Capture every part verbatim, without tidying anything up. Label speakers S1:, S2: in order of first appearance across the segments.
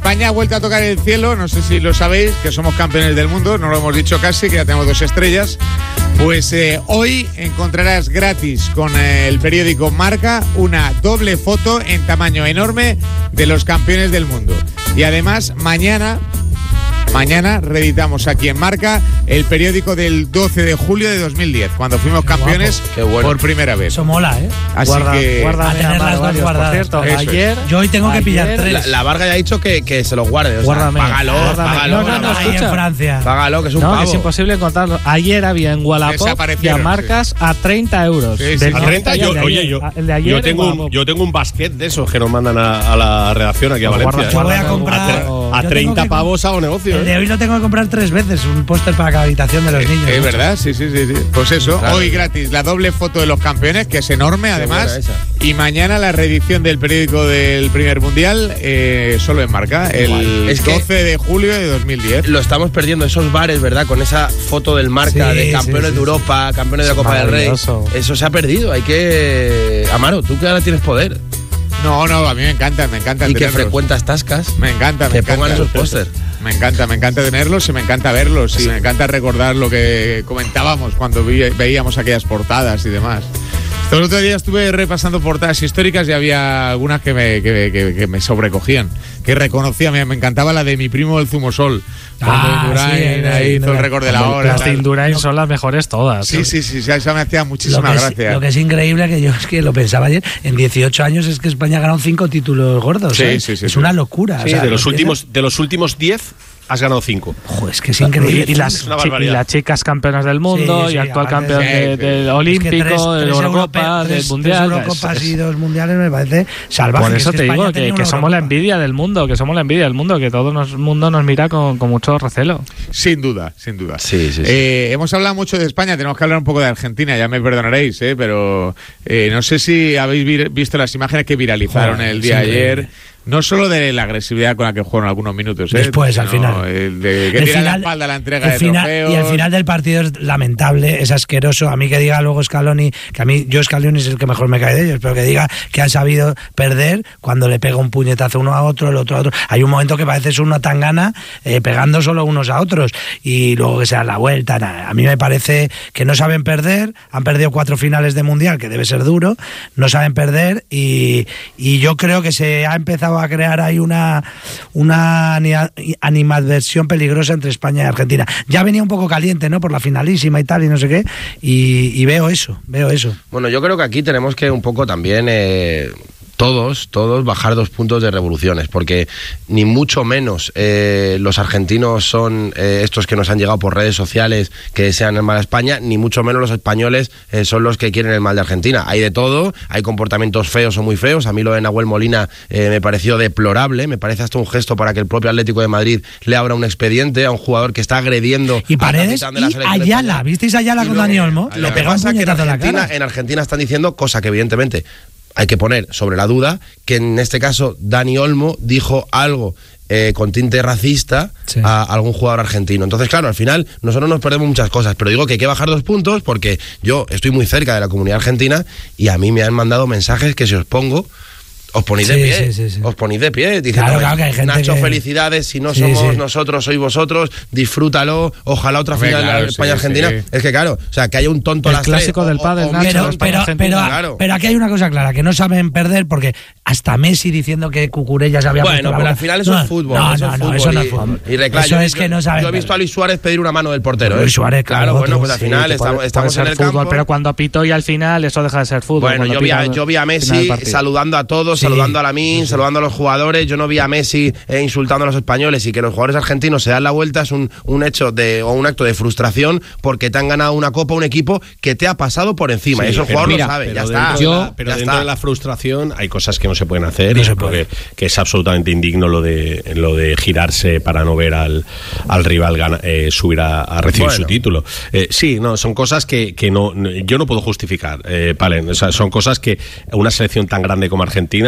S1: España ha vuelto a tocar el cielo, no sé si lo sabéis, que somos campeones del mundo, no lo hemos dicho casi, que ya tenemos dos estrellas. Pues eh, hoy encontrarás gratis con eh, el periódico Marca una doble foto en tamaño enorme de los campeones del mundo. Y además, mañana... Mañana reeditamos aquí en Marca el periódico del doce de julio de dos mil diez, cuando fuimos campeones bueno. por primera vez.
S2: Eso mola, ¿eh?
S1: Así
S3: Guarda,
S1: que...
S3: Guarda
S2: a tener las dos guardadas.
S3: Por cierto,
S1: Eso
S3: ayer...
S1: es.
S2: Yo hoy tengo que
S3: ayer,
S2: pillar tres.
S4: La, la Varga ya ha dicho que, que se los guarde. O sea,
S3: Guárdame,
S4: págalo,
S3: guárdame.
S4: págalo.
S3: No, no, no,
S2: ahí en
S3: escucha.
S2: Francia.
S4: Págalo, que es un
S3: No,
S4: pavo.
S3: es imposible encontrarlo. Ayer había en Wallapop y a
S1: Desaparecieron,
S3: marcas
S1: sí.
S3: a treinta euros.
S1: Sí, sí.
S3: Del
S5: A treinta,
S3: y
S5: yo,
S3: el de
S5: oye,
S3: ayer.
S5: yo,
S3: El de ayer
S5: yo,
S3: en
S5: tengo un,
S3: Wallapop.
S5: yo tengo un basquet de esos que nos mandan a, a la redacción aquí a
S3: Pues
S5: Valencia.
S3: guarda-
S2: Yo voy a
S3: guarda-
S2: comprar.
S3: guarda-
S5: A
S2: yo
S5: treinta
S2: tengo que-
S5: pavos hago negocio.
S2: El de
S5: ¿eh?
S2: hoy lo tengo que comprar tres veces, un póster para cada habitación de los niños.
S1: Es verdad, sí, sí, sí, sí. Pues eso,
S4: Claro.
S1: hoy gratis la doble foto de los campeones, que es enorme además.
S4: buena esa.
S1: Y mañana la reedición del periódico del primer mundial, eh, solo en Marca, el
S4: Es que-
S1: doce de julio de dos mil diez.
S4: Lo estamos perdiendo, esos bares, ¿verdad? Con esa foto del Marca
S2: Sí,
S4: de
S2: sí,
S4: campeones
S2: sí,
S4: de Europa, campeones de la
S3: Es
S4: Copa del Rey.
S3: maravilloso.
S4: Eso se ha perdido. Hay que. Amaro, tú que ahora tienes poder
S1: No, no, a mí me encanta, me encanta
S4: y que
S1: tenerlos.
S4: frecuentas tascas,
S1: Me encanta, me
S4: que
S1: encanta.
S4: pongan esos póster.
S1: Me encanta, me encanta tenerlos y me encanta verlos y me encanta recordar lo que comentábamos cuando vi- veíamos aquellas portadas y demás. El otro día estuve repasando portadas históricas y había algunas que me, que, que- que me sobrecogían, que reconocía, me, me encantaba la de mi primo el Zumosol.
S2: Ah,
S1: Cuando Indurain
S2: sí, el-
S1: ahí hizo el
S2: el-
S1: récord de la hora.
S3: Las de
S1: tal.
S3: Indurain son las mejores todas.
S1: Sí, sí, sí, sí, esa me hacía
S2: Lo
S1: muchísima
S2: que, es,
S1: gracia.
S2: lo que es increíble, que yo es que lo pensaba ayer, en dieciocho años es que España ha ganado cinco títulos gordos.
S1: Sí,
S2: ¿eh?
S1: sí, sí,
S2: es
S1: sí.
S2: una locura.
S5: Sí,
S2: o sea,
S5: de los
S2: ¿lo
S5: últimos de los últimos diez has ganado cinco.
S2: Joder, es que es increíble.
S3: Y, y las,
S5: Es una
S3: chi- y
S5: barbaridad.
S3: las chicas campeonas del mundo
S2: Sí, sí,
S3: y actual
S2: aparte
S3: campeón
S1: de-
S3: de-
S1: Sí,
S3: del
S1: sí.
S3: Olímpico,
S2: Es que tres-
S3: de
S2: tres
S3: Eurocopa,
S2: europe-
S3: del
S2: tres-
S3: Mundial.
S2: tres Eurocopas
S3: Es-
S2: y dos mundiales me parece salvaje.
S3: Por
S2: que es
S3: eso
S2: que
S3: te
S2: España
S3: digo
S2: tenía
S3: que,
S2: una
S3: que somos la
S2: Eurocopa.
S3: envidia del mundo, que somos la envidia del mundo, que todo el mundo nos mira con, con mucho recelo.
S1: Sin duda, sin duda.
S4: Sí, sí, sí.
S1: Eh, hemos hablado mucho de España, tenemos que hablar un poco de Argentina, ya me perdonaréis, eh, pero eh, no sé si habéis vir- visto las imágenes que viralizaron
S2: Joder,
S1: el día
S2: es increíble.
S1: ayer. No solo de la agresividad con la que jugaron algunos minutos, ¿eh?
S2: Después, al
S1: sino
S2: final.
S1: el de que
S2: El
S1: tira la
S2: final-
S1: espalda a la entrega
S2: el
S1: de
S2: final-
S1: trofeos.
S2: Y el final del partido es lamentable, es asqueroso. A mí que diga luego Scaloni, que a mí, yo Scaloni es el que mejor me cae de ellos, pero que diga que han sabido perder cuando le pega un puñetazo uno a otro, el otro a otro. Hay un momento que parece una tangana eh, pegando solo unos a otros y luego que se da la vuelta. Nada. A mí me parece que no saben perder, han perdido cuatro finales de Mundial, que debe ser duro, no saben perder y, y yo creo que se ha empezado a crear ahí una una ani- animadversión peligrosa entre España y Argentina. Ya venía un poco caliente, ¿no? Por la finalísima y tal y no sé qué, y, y veo eso, veo eso.
S4: Bueno, yo creo que aquí tenemos que un poco también eh, todos, todos bajar dos puntos de revoluciones, porque ni mucho menos eh, los argentinos son eh, estos que nos han llegado por redes sociales que desean el mal a España, ni mucho menos los españoles eh, son los que quieren el mal de Argentina. Hay de todo, hay comportamientos feos o muy feos. A mí lo de Nahuel Molina eh, me pareció deplorable, me parece hasta un gesto para que el propio Atlético de Madrid le abra un expediente a un jugador que está agrediendo
S2: Y
S4: al
S2: Paredes
S4: capitán de la
S2: y
S4: selección
S2: Ayala,
S4: española.
S2: ¿visteis Ayala
S4: Y
S2: con
S4: luego,
S2: Dani Olmo?
S4: Lo
S2: Le
S4: que
S2: pegó un
S4: pasa es que en
S2: puñetazo en la
S4: Argentina,
S2: cara.
S4: en Argentina están diciendo, cosa que evidentemente hay que poner sobre la duda, que en este caso Dani Olmo dijo algo eh, con tinte racista
S2: Sí.
S4: a algún jugador argentino. Entonces, claro, al final nosotros nos perdemos muchas cosas, pero digo que hay que bajar dos puntos porque yo estoy muy cerca de la comunidad argentina y a mí me han mandado mensajes que si os pongo os ponéis de
S2: Sí,
S4: pie,
S2: sí, sí, sí.
S4: os ponéis de pie, diciendo,
S2: Claro, claro, que hay gente
S4: Nacho,
S2: que-
S4: felicidades, si no
S2: Sí,
S4: somos
S2: sí.
S4: nosotros, sois vosotros, disfrútalo, ojalá otra
S1: Hombre,
S4: final
S1: claro,
S4: de
S1: sí,
S4: España-Argentina.
S1: sí.
S4: Es que claro, o sea, que haya un tonto
S3: El
S4: a las tres,
S3: clásico
S4: o-
S3: del
S4: o-
S3: pádel,
S4: o
S3: Nacho,
S4: Milton,
S2: Pero,
S3: España,
S2: pero,
S3: Argentina.
S2: pero,
S4: Claro.
S2: pero aquí hay una cosa clara, que no saben perder porque hasta Messi diciendo que Cucurella se había
S4: Bueno,
S2: puesto la
S4: pero
S2: bola.
S4: al final eso
S2: No,
S4: es fútbol.
S2: No,
S4: eso
S2: no,
S4: es
S2: no,
S4: fútbol.
S2: eso no
S4: y-
S2: es fútbol.
S4: y reclamo,
S2: Eso
S4: yo-
S2: es que no saben
S4: Yo he visto a
S2: perder.
S4: Luis Suárez pedir una mano del portero. ¿eh?
S2: Luis Suárez, claro,
S4: Claro, bueno,
S2: otro,
S4: pues al
S2: sí,
S4: final
S3: que
S4: estamos,
S3: puede-
S4: estamos
S3: puede
S4: en
S3: ser
S4: el
S3: fútbol,
S4: campo.
S3: pero cuando pito y al final eso deja de ser fútbol.
S4: Bueno,
S3: cuando
S4: yo vi, a,
S3: pita
S4: yo vi a
S3: final del
S4: Messi
S3: partido.
S4: saludando a todos,
S2: Sí.
S4: saludando a Lamine, saludando a los jugadores. Yo no vi a Messi eh, insultando a los españoles y que los jugadores argentinos se dan la vuelta es un, un hecho de o un acto de frustración porque te han ganado una copa, un equipo que te ha pasado por encima.
S5: Sí,
S4: y eso el
S5: pero
S4: jugador
S5: mira,
S4: lo sabe.
S5: pero
S4: Ya
S5: dentro
S4: está.
S5: de la-
S4: Ya
S5: pero
S4: está.
S5: dentro de la frustración hay cosas que no se pueden hacer
S2: No
S5: y
S2: se
S5: yo creo
S2: puede.
S5: que, que es absolutamente indigno lo de lo de girarse para no ver al, al rival gana- eh, subir a, a recibir
S4: Bueno.
S5: su título. Eh, sí, no, son cosas que, que no, no- yo no puedo justificar, eh, Palen. O sea, son cosas que una selección tan grande como Argentina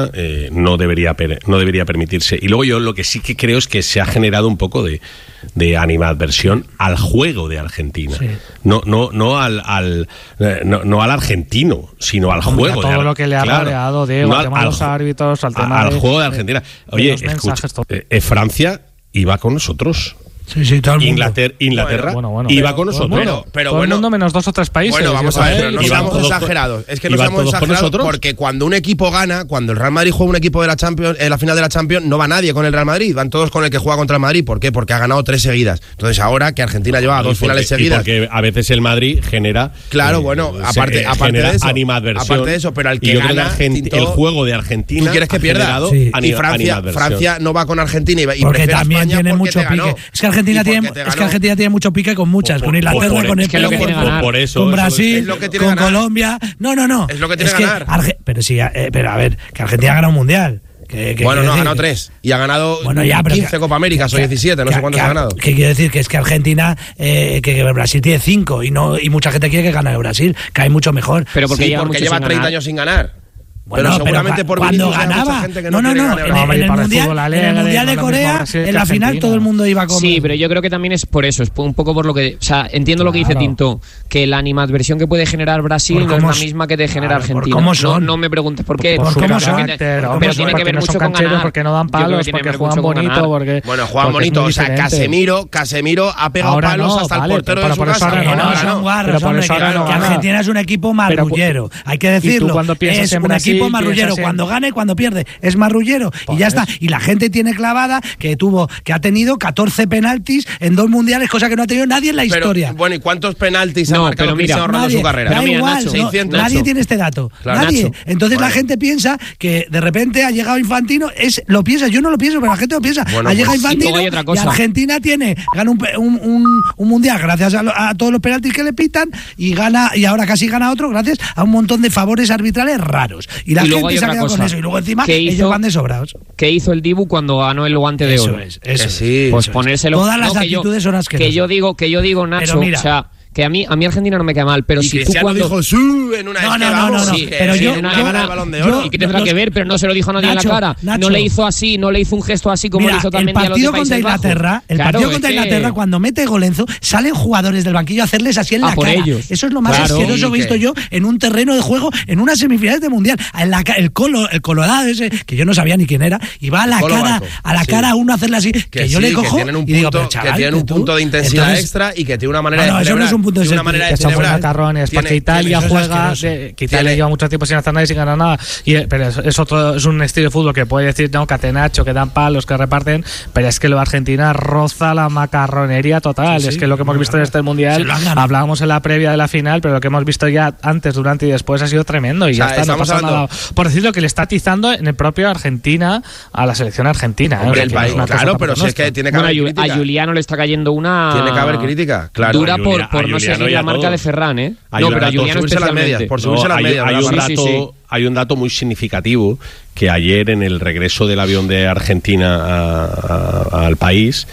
S5: Argentina eh, no debería per, no debería permitirse. Y luego yo lo que sí que creo es que se ha generado un poco de, de animadversión al juego de Argentina. Sí. No, no, no al, al no, no al argentino, sino al
S3: Hombre,
S5: juego.
S3: A todo
S5: de,
S3: lo que le ha
S5: claro,
S3: rodeado, Diego,
S5: no
S3: al
S5: al,
S3: tema de los árbitros, al tema
S5: al
S3: de,
S5: juego de Argentina. Oye,
S3: de
S5: escucha,
S3: mensajes,
S5: eh, Francia iba con nosotros.
S2: Sí, sí, todo el mundo.
S5: Inglaterra, Inglaterra
S3: bueno, bueno,
S5: iba
S3: pero,
S5: con nosotros.
S3: Pero,
S4: pero
S3: todo
S4: bueno,
S3: el mundo menos dos o tres países.
S4: Bueno, vamos a ver, pero no
S5: Iban
S4: seamos
S5: todos
S4: exagerados. Es que no
S5: iban
S4: seamos
S5: todos con
S4: exagerados
S5: nosotros.
S4: porque cuando un equipo gana, cuando el Real Madrid juega un equipo de la Champions, en la final de la Champions, no va nadie con el Real Madrid, van todos con el que juega contra el Madrid. ¿Por qué? Porque ha ganado tres seguidas. Entonces ahora que Argentina lleva a dos
S5: porque,
S4: finales seguidas.
S5: Porque a veces el Madrid genera.
S4: Claro,
S5: eh,
S4: bueno,
S5: se,
S4: aparte,
S5: eh,
S4: aparte de eso,
S5: animadversión.
S4: aparte de eso, pero al que
S5: y yo creo
S4: gana,
S5: que Argenti-
S4: Tinto,
S5: el juego de Argentina.
S4: ¿tú quieres que
S5: ha
S4: pierda?
S5: generado
S2: Sí.
S5: ani-
S4: Y Francia,
S5: animadversión.
S4: Francia no va con Argentina y, y
S2: Porque
S4: prefiere a
S2: también
S4: España
S2: tiene
S4: porque
S2: mucho
S4: te ganó.
S2: pique. Es que Argentina
S4: Y
S2: tiene,
S4: porque te
S2: es que
S4: ganó.
S2: Argentina tiene mucho pique con muchas,
S5: Por-
S2: con Inglaterra,
S5: por-
S2: con
S5: es
S3: que es lo que
S2: España,
S3: tiene
S2: con,
S3: ganar.
S5: Por eso,
S2: con
S5: eso
S2: Brasil,
S4: es lo que tiene
S2: con
S4: ganar.
S2: Colombia. No, no, no.
S4: Es lo que tiene
S2: que
S4: ganar.
S2: Arge- pero sí, eh, pero a ver, que Argentina ha ganado un mundial. Que, que
S4: Bueno, no, ha
S2: decir
S4: ganado
S2: que-
S4: tres. Y ha ganado
S2: Bueno, ya, pero
S4: quince
S2: que-
S4: Copa Américas o
S2: que-
S4: diecisiete, no
S2: que-
S4: sé cuántos
S2: que-
S4: ha ganado.
S2: Que quiero decir que es que Argentina, eh, que que Brasil tiene cinco y no y mucha gente quiere que gane Brasil, que hay mucho mejor.
S6: Pero porque
S4: Sí,
S6: lleva,
S4: porque
S6: mucho
S4: lleva
S6: sin
S4: treinta
S6: ganar.
S4: años sin ganar.
S2: Bueno,
S4: pero seguramente
S2: cua-
S4: por
S2: cuando
S4: Vinicius hay mucha
S2: ganaba,
S4: gente que
S2: no,
S4: no
S2: no,
S4: quiere
S2: no,
S4: ganar
S2: en,
S4: Brasil.
S3: Hombre,
S2: el-
S3: y
S2: en el
S3: para el
S2: mundial,
S3: fútbol
S2: en el
S3: alegre,
S2: mundial de
S3: no es lo mismo
S2: Corea,
S3: Brasil
S2: en
S3: que
S2: la final
S3: Argentina.
S2: todo el mundo iba con.
S6: Sí, pero yo creo que también es por eso, es un poco por lo que... O sea, entiendo lo que dice
S2: Claro.
S6: Tinto, que la animadversión que puede generar Brasil
S2: Por
S6: no es
S2: cómo
S6: la
S2: s-
S6: misma que te genera
S2: Claro, por
S6: Argentina.
S2: cómo
S6: No,
S2: son.
S6: no me preguntes por qué.
S2: Por
S6: porque
S2: cómo
S6: tiene
S2: son.
S6: que-
S3: Carácter,
S2: Pero
S3: hombre,
S6: tiene que
S3: porque
S6: ver
S3: no
S6: mucho
S3: son
S6: con
S3: cancheros,
S6: ganar.
S3: porque no dan
S6: Yo creo que
S3: palos,
S6: tiene que
S3: porque
S6: ver
S3: juegan
S6: mucho con
S3: bonito,
S6: ganar.
S3: porque...
S4: Bueno, juegan
S3: porque es
S4: bonito.
S3: muy
S4: O sea,
S3: diferente.
S4: Casemiro, Casemiro ha pegado
S3: Ahora
S4: palos
S3: no,
S4: hasta
S3: vale,
S4: el portero
S3: pero
S4: de su
S3: por eso
S4: casa.
S3: ahora
S2: Que
S3: no
S2: no,
S3: gana.
S2: son guarros,
S3: Pero por
S2: hombre,
S3: eso
S2: que,
S3: ahora no
S2: que
S3: gana.
S2: Argentina es un equipo
S3: Pero,
S2: marrullero, hay que
S3: ¿y tú
S2: decirlo.
S3: cuando piensas
S2: Es
S3: en
S2: un
S3: Brasil,
S2: equipo marrullero,
S3: piensas en-
S2: cuando gana y cuando pierde, es marrullero. Y ya está. Y la gente tiene clavada que tuvo, que ha tenido catorce penaltis en dos mundiales, cosa que no ha tenido nadie en la
S4: Pero,
S2: historia.
S4: bueno, ¿y cuántos penaltis
S6: No,
S4: ha marcado
S6: pero mira,
S4: Cristiano Ronaldo en
S2: Nadie,
S4: su carrera?
S2: da
S6: Pero mira,
S2: igual,
S6: Nacho,
S2: no,
S4: seiscientos.
S2: nadie tiene este dato.
S4: Claro,
S2: nadie.
S4: Nacho.
S2: Entonces
S4: Vale.
S2: la gente piensa que de repente ha llegado Infantino, es lo piensa, yo no lo pienso, pero la gente lo piensa.
S4: Bueno,
S2: ha llegado
S4: pues,
S6: y
S2: Infantino
S6: luego hay otra
S2: y
S6: cosa.
S2: Argentina tiene, gana un, pe- un, un- un mundial gracias a, lo- a todos los penaltis que le pitan y gana y ahora casi gana otro gracias a un montón de favores arbitrales raros. Y la
S6: Y luego
S2: gente
S6: hay
S2: se ha
S6: otra
S2: quedado con
S6: cosa.
S2: eso. Y luego encima
S6: ¿Qué hizo?
S2: ellos van de sobrados.
S6: ¿Qué hizo el Dibu cuando ganó el guante de
S2: Eso
S6: oro?
S2: es,
S4: Que
S2: eso es.
S4: sí.
S6: Pues
S2: Eso es.
S6: ponérselo.
S2: Todas las
S6: que yo-
S2: actitudes son asquerosas.
S6: Que yo digo, que yo digo, Nacho,
S2: mira.
S6: o sea, que a mí, a mí Argentina no me cae mal, pero
S4: Y
S6: si tú
S4: Cristiano
S6: cuando...
S4: dijo "Su", en una
S2: No,
S4: es que
S2: no, no,
S4: vamos,
S2: no, no,
S4: sí, que
S2: pero
S4: sí,
S2: yo-
S4: en una
S2: yo-
S4: gana el Balón de
S2: yo-
S4: Oro.
S6: ¿Y qué tendrá
S2: los-
S6: que ver? Pero no se lo dijo nadie
S2: Nacho,
S6: en la cara.
S2: Nacho.
S6: No le hizo así, no le hizo un gesto así como
S2: Mira,
S6: le hizo
S2: el
S6: también a los de
S2: partido contra
S6: Países Bajos.
S2: Inglaterra, el
S6: Claro,
S2: partido
S6: es
S2: contra
S6: que-
S2: Inglaterra, cuando mete Golenzo, salen jugadores del banquillo a hacerles así en
S6: A
S2: la
S6: por
S2: cara.
S6: ellos.
S2: Eso es lo más
S6: Claro.
S2: asqueroso que he visto
S4: ¿Y qué?
S2: yo en un terreno de juego, en unas semifinales de mundial. En la ca- el colo, el colorado ese, que yo no sabía ni quién era, y va a la
S4: Colo
S2: cara,
S4: Barco,
S2: a la
S4: sí.
S2: cara a uno a hacerle así, que,
S4: Que
S2: yo
S4: sí,
S2: le cojo
S4: que tienen un
S2: y digo,
S4: punto,
S2: pero chaval,
S4: que tienen un
S2: tú-
S4: punto de intensidad
S2: entonces-
S4: extra y que tiene una manera
S2: No, no,
S4: de
S2: eso no
S4: celebrar.
S2: es un punto de
S4: Tiene una
S2: sentido.
S4: manera de
S3: Que son
S4: celebrar.
S3: macarrones,
S4: Tiene-
S3: porque Italia
S2: tiene- eso es
S3: juega,
S2: asqueroso.
S3: de- que Italia
S4: Tiene-
S3: lleva mucho tiempo sin hacer nada y sin ganar nada. Y, eh, pero es, es otro, es un estilo de fútbol que puede decir, no, catenacho, que dan palos, que reparten, pero es que lo de Argentina roza la macarronería total.
S2: Sí, sí,
S3: es que lo que hemos visto en este
S2: se
S3: mundial,
S2: lo han ganado.
S3: hablábamos en la previa de la final, pero lo que hemos visto ya antes, durante y después ha sido tremendo. Y
S4: O sea,
S3: ya está, no
S4: estamos
S3: pasa
S4: hablando-
S3: nada. Por decirlo, que le está atizando en el propio Argentina a la selección argentina. ¿eh? O
S4: Hombre,
S3: sea,
S4: el
S3: que no
S4: país,
S3: es una cosa
S4: claro,
S3: tampoco
S4: pero si es que
S3: nuestra.
S4: tiene que
S6: Bueno, a,
S4: haber
S6: Ju- a
S4: crítica.
S6: Juliano le está cayendo una...
S4: Tiene que haber crítica, claro.
S6: Dura
S5: A
S6: por,
S5: Julia-
S6: por
S5: a
S6: no
S5: Juliano
S6: seguir
S5: y a
S6: la marca
S5: todos.
S6: de Ferran, ¿eh?
S5: A
S6: No,
S5: Juliano,
S6: pero a
S5: a todos,
S6: Juliano
S4: subirse las
S6: especialmente.
S4: medias, por
S5: No,
S4: subirse las
S5: hay,
S4: medias.
S5: hay
S4: ¿verdad?
S5: un
S6: Sí, sí,
S5: dato,
S6: sí.
S5: hay un dato muy significativo que ayer en el regreso del avión de Argentina a- a- al país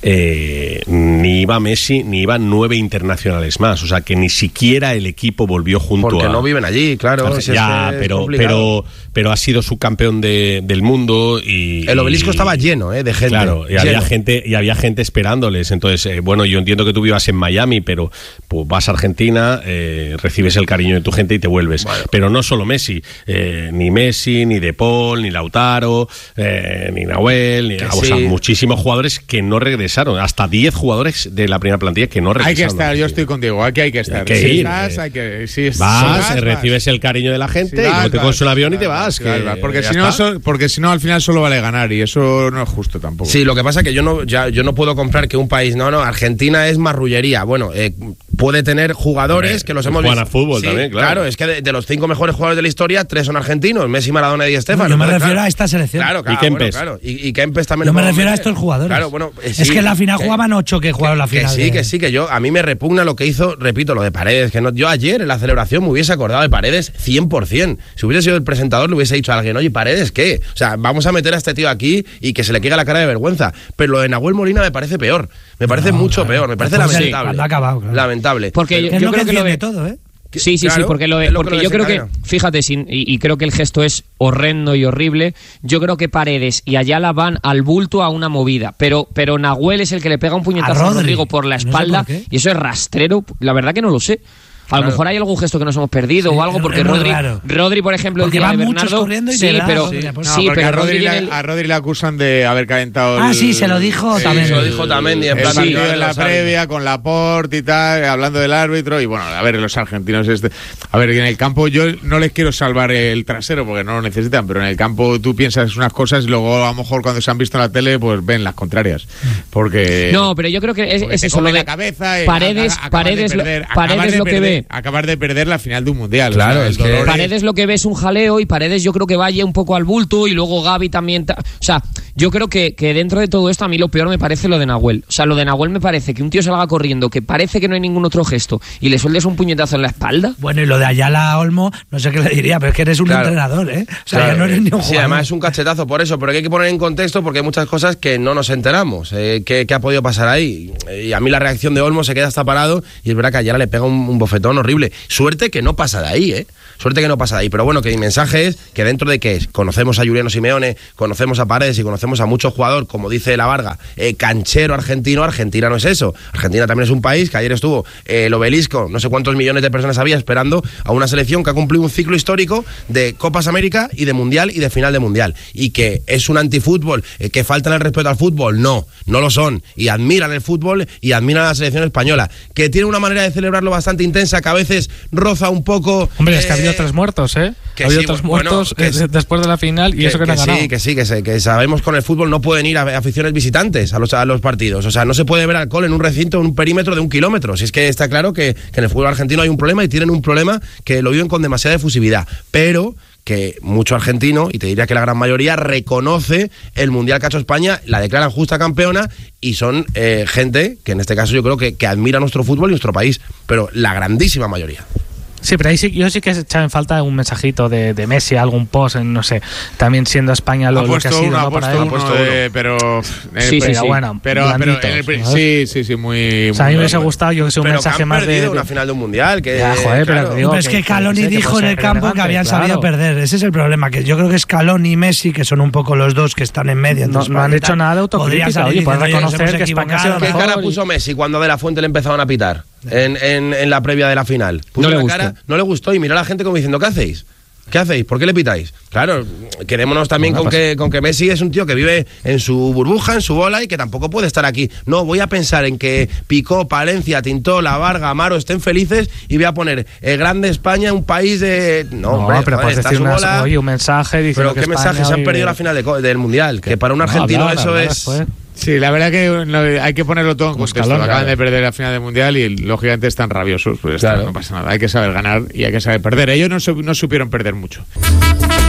S5: eh, ni iba Messi ni iban nueve internacionales más, o sea que ni siquiera el equipo volvió junto
S4: Porque
S5: a
S4: no viven allí, claro.
S5: Arge-
S4: si es
S5: ya,
S4: que es
S5: pero,
S4: complicado.
S5: pero, pero ha sido subcampeón de, del mundo y
S4: El obelisco
S5: y-
S4: estaba lleno, ¿eh? De gente.
S5: Claro, y
S4: Lleno.
S5: había gente y había gente esperándoles. Entonces, eh, bueno, yo entiendo que tú vivas en Miami, pero pues, vas a Argentina, eh, recibes el cariño de tu gente y te vuelves.
S4: Bueno.
S5: Pero no solo Messi, eh, ni Messi, ni De Paul, ni Lautaro, eh, ni Nahuel, ni,
S4: Que
S5: o sea,
S4: sí.
S5: muchísimos jugadores que no regresaron, hasta diez jugadores de la primera plantilla que no
S1: Hay
S5: regresaron.
S1: que estar, yo estoy contigo, aquí hay que estar.
S5: Hay que
S1: si
S5: ir,
S1: estás,
S5: eh.
S1: hay que, si es-
S5: Vas,
S1: si
S5: eh, recibes el cariño de la gente
S1: Si
S5: y
S1: vas,
S5: luego te
S1: vas,
S5: coges un avión y te
S1: vas,
S5: vas.
S1: vas,
S5: que
S1: vas, porque,
S5: ya
S1: si no,
S5: está.
S1: so- porque si no, al final solo vale ganar y eso no es justo tampoco.
S4: Sí, lo que pasa es que yo no, ya, yo no puedo comprar que un país, no, no, Argentina es marrullería. Bueno, eh, puede tener jugadores
S5: Hombre,
S4: que los
S5: que
S4: hemos
S5: juegan
S4: visto.
S5: a fútbol
S4: Sí,
S5: también, claro.
S4: es que de, de los cinco mejores jugadores de la historia, tres son argentinos, Messi, Maradona y Di Stéfano.
S2: No, yo me
S4: Entonces,
S2: refiero
S4: claro,
S2: a esta selección.
S4: Claro, claro.
S5: Y Kempes.
S4: bueno, claro. Y, y Kempes también.
S2: Yo
S4: lo
S2: me
S4: podemos
S2: refiero a
S4: meter.
S2: estos jugadores.
S4: Claro, bueno, eh,
S2: es
S4: sí,
S2: que en la final
S4: que-
S2: jugaban ocho que jugaron la
S4: Que
S2: final.
S4: sí,
S2: de-
S4: que sí, que yo, a mí me repugna lo que hizo, repito, lo de Paredes, que no, yo ayer en la celebración me hubiese acordado de Paredes cien por ciento. Si hubiese sido el presentador le hubiese dicho a alguien, oye, ¿Paredes qué? O sea, vamos a meter a este tío aquí y que se le caiga la cara de vergüenza. Pero lo de Nahuel Molina me parece peor, me parece
S2: No,
S4: mucho
S2: claro.
S4: peor, me parece
S2: Después de-
S4: lamentable.
S2: cuando ha acabado, claro.
S4: Lamentable.
S6: Porque
S2: Que
S6: yo,
S2: es
S6: yo
S2: lo
S6: creo
S2: que
S6: que lo
S2: tiene
S6: de...
S2: todo, ¿eh?
S6: Sí, sí,
S4: Claro,
S6: sí, porque, lo de,
S4: es lo que
S6: porque
S4: lo
S6: yo creo que,
S4: desencadena.
S6: fíjate, sin, y, y creo que el gesto es horrendo y horrible. Yo creo que Paredes y Ayala van al bulto a una movida, pero, pero Nahuel es el que le pega un puñetazo a,
S2: Rodri.
S6: Rodrigo por la
S2: No sé
S6: espalda,
S2: por qué.
S6: y eso es rastrero. La verdad que no lo sé. A lo
S4: Claro.
S6: mejor hay algún gesto que nos hemos perdido
S2: Sí,
S6: o algo,
S2: es-
S6: porque
S2: es muy
S6: Rodri,
S2: raro.
S6: Rodri, por ejemplo,
S2: Porque
S6: el día de
S2: van muchos
S6: Bernardo,
S2: corriendo y
S6: sí,
S2: le da,
S6: pero,
S2: sí, le
S1: No,
S6: sí,
S1: porque
S6: pero
S1: a, Rodri
S6: Rodri
S1: le,
S6: viene-
S1: a Rodri le acusan de haber calentado.
S2: Ah,
S1: el-
S2: sí, se lo dijo
S1: sí,
S2: también.
S4: Se lo dijo también y en
S1: el
S4: plan
S1: partido
S4: arriba
S1: en la
S4: los árbitros.
S1: previa con Laporte y tal, hablando del árbitro. Y bueno, a ver, los argentinos. Este, a ver, en el campo yo no les quiero salvar el trasero porque no lo necesitan, pero en el campo tú piensas unas cosas y luego a lo mejor cuando se han visto en la tele, pues ven las contrarias. Porque.
S6: No, pero yo creo que es,
S1: porque
S6: es
S1: te
S6: eso,
S1: come
S6: lo de
S1: la cabeza. y
S6: Paredes,
S1: a- a- acabar
S6: Paredes,
S1: de
S6: lo-
S1: perder-
S6: Paredes
S1: acabar de
S6: lo que
S1: perder-
S6: ve.
S1: Acabar de perder la final de un mundial.
S4: Claro,
S1: el
S4: es que-
S1: dolor
S6: Paredes lo que ve es un jaleo y Paredes yo creo que vaya un poco al bulto y luego Gavi también. ta- O sea, yo creo que, que dentro de todo esto a mí lo peor me parece lo de Nahuel. O sea, lo de Nahuel me parece que un tío salga corriendo, que parece que no hay ningún otro gesto y le sueltes un puñetazo en la espalda.
S2: Bueno, y lo de Ayala a Olmo, no sé qué le diría, pero es que eres un
S4: Claro.
S2: entrenador, ¿eh? O sea,
S4: Claro.
S2: ya no eres ni un
S4: Sí,
S2: jugador.
S4: además es un cachetazo por eso, pero que hay que poner en contexto porque hay muchas cosas que no nos enteramos. Eh, ¿qué, qué ha podido pasar ahí? Y a mí la reacción de Olmo se queda hasta parado y es verdad que a Ayala le pega un, un bofetón horrible. Suerte que no pasa de ahí, ¿eh? Suerte que no pasa de ahí. Pero bueno, que mi mensaje es que dentro de que conocemos a Juliano Simeone, conocemos a Paredes y conocemos a muchos jugadores, como dice la Varga, eh, canchero argentino, Argentina no es eso. Argentina también es un país que ayer estuvo eh, el obelisco, no sé cuántos millones de personas había esperando a una selección que ha cumplido un ciclo histórico de Copas América y de Mundial y de final de Mundial. Y que es un antifútbol, eh, que faltan el respeto al fútbol. No, no lo son. Y admiran el fútbol y admiran a la selección española. Que tiene una manera de celebrarlo bastante intensa, que a veces roza un poco...
S3: Hombre, es que ha
S4: eh,
S3: habido tres muertos, ¿eh?
S4: que
S3: ha habido
S4: sí,
S3: tres
S4: bueno,
S3: muertos
S4: que
S3: eh,
S4: sí.
S3: después de la final y
S4: que,
S3: eso que, no
S4: que
S3: han ganado.
S4: sí, que sí, que, sí, que sabemos con el fútbol no pueden ir a aficiones visitantes a los, a los partidos. O sea, no se puede ver alcohol en un recinto, en un perímetro de un kilómetro. Si es que está claro que, que en el fútbol argentino hay un problema y tienen un problema que lo viven con demasiada efusividad. Pero que mucho argentino, y te diría que la gran mayoría, reconoce el Mundial que ha hecho España, la declaran justa campeona y son eh, gente que en este caso yo creo que, que admira nuestro fútbol y nuestro país. Pero la grandísima mayoría.
S3: Sí, pero ahí sí, yo sí que echaba en falta un mensajito de, de Messi, algún post, en, no sé, también siendo España lo,
S1: ha
S3: lo que ha
S1: puesto
S3: sido,
S1: uno,
S3: ¿no?
S1: ha
S3: Para
S1: puesto
S3: él.
S1: uno,
S4: puesto
S1: de-
S4: uno.
S1: pero
S6: Sí, sí,
S1: pero
S6: sí.
S3: bueno,
S1: pero, pero
S3: blanditos,
S1: en el pri-
S3: ¿no?
S1: sí, sí, sí, muy.
S3: O sea, a mí
S1: muy
S3: me hubiese
S1: bueno.
S3: gustado, yo que sé, un
S4: Pero
S3: mensaje
S4: que han
S3: más de...
S4: perdido
S3: de-
S4: una final de un mundial. Que,
S3: Ya, joder, pero
S4: claro.
S3: te digo
S2: Pero es que
S3: que-
S2: Scaloni
S3: que- que
S2: dijo
S3: puede
S2: en el
S3: ser
S2: campo que
S3: relevante,
S2: habían
S3: claro.
S2: sabido perder. Ese es el problema, que yo creo que Scaloni y Messi, que son un poco los dos que están en medio.
S3: No-
S2: entre
S3: no han
S2: España y
S3: hecho
S2: tal,
S3: nada de autocrítica,
S2: podrían salir
S3: oye, pueden
S2: diciendo,
S3: reconocer
S2: "Nos hemos
S3: que España ha sido
S2: equivocado".
S4: ¿Qué
S3: mejor
S4: cara
S3: y-
S4: puso Messi cuando de la Fuente le empezaban a pitar en, en, en la previa de la final? Puso
S6: No le
S4: la
S6: gustó.
S4: cara, no le gustó y miró a la gente como diciendo, ¿qué hacéis? ¿Qué hacéis? ¿Por qué le pitáis? Claro, quedémonos también
S3: Bueno,
S4: con,
S3: pues-
S4: que, con que Messi es un tío que vive en su burbuja, en su bola y que tampoco puede estar aquí. No, voy a pensar en que Picó, Palencia, Tintó, La Varga, Amaro estén felices y voy a poner eh, grande España, un país de... No,
S3: No,
S4: hombre,
S3: pero
S4: joder,
S3: puedes
S4: está
S3: decir
S4: su
S3: una-
S4: bola.
S3: oye, un mensaje diciendo
S4: Pero
S3: que
S4: qué
S3: España
S4: mensaje, se han
S3: hoy-
S4: perdido la final de co- del Mundial, que para un
S3: No,
S4: argentino
S3: hablar,
S4: eso
S3: hablar
S4: es...
S3: después.
S1: Sí, la verdad que no, hay que ponerlo todo en
S3: Como
S1: contexto.
S3: Scaloni,
S1: Acaban
S3: claro.
S1: de perder la final del mundial y lógicamente están rabiosos. Pues está,
S4: Claro.
S1: no pasa nada. Hay que saber ganar y hay que saber perder. Ellos no, su- no supieron perder mucho.